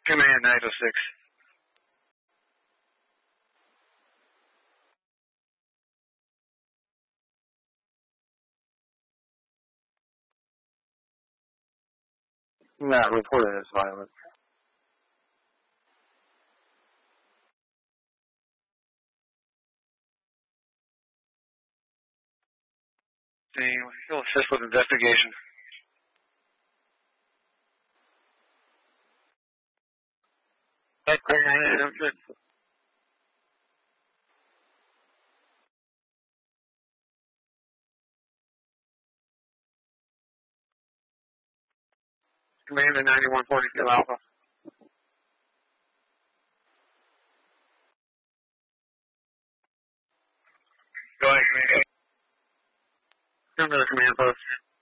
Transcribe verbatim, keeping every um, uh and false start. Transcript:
Command nine oh six. Not reported as violent. See, you'll assist with investigation. That's great. I'm good. Command to ninety-one forty-two Alpha. Go ahead, command. Come to the command post.